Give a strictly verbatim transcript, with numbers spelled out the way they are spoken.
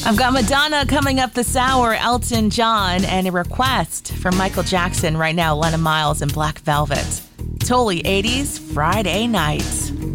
I've got Madonna coming up this hour, Elton John, and a request from Michael Jackson right now, Lennon Miles and Black Velvet. Totally eighties Friday night.